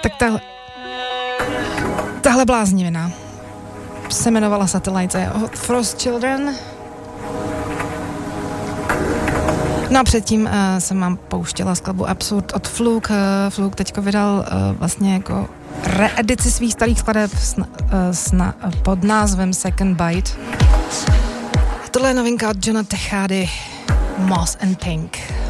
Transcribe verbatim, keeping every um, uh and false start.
Tak tahle, tahle bláznivina se jmenovala Satellite od Frost Children. No a předtím uh, jsem vám pouštěla skladbu Absurd od Fluke. Uh, Fluke teďko vydal uh, vlastně jako reedici svých starých skladeb sna, uh, sna, uh, pod názvem Second Bite. Tohle je novinka od Johna Techady, Moss and Pink.